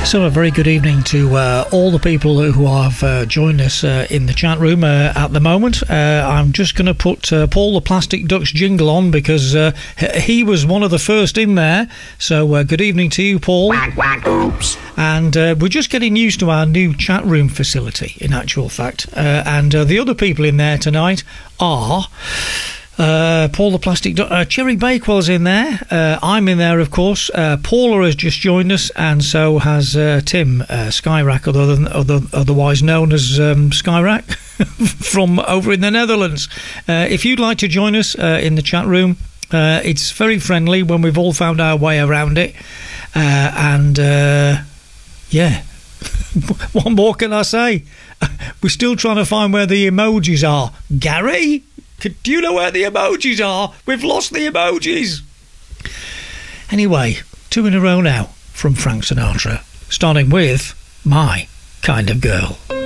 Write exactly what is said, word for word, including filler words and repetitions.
So a very good evening to uh, all the people who have uh, joined us uh, in the chat room uh, at the moment. Uh, I'm just going to put uh, Paul the Plastic Ducks jingle on because uh, he was one of the first in there. So uh, good evening to you, Paul. Whack, whack, oops. And uh, we're just getting used to our new chat room facility, in actual fact. Uh, and uh, the other people in there tonight are... Uh, Paul the Plastic Duck, uh, Cherry Bakewell's in there. Uh, I'm in there, of course. Uh, Paula has just joined us, and so has uh, Tim uh, Skyrack, other than, other, otherwise known as um, Skyrack, from over in the Netherlands. Uh, if you'd like to join us uh, in the chat room, uh, it's very friendly when we've all found our way around it. Uh, and uh, yeah, what more can I say? We're still trying to find where the emojis are. Gary? Do you know where the emojis are? We've lost the emojis. Anyway, two in a row now from Frank Sinatra, starting with My Kind of Girl.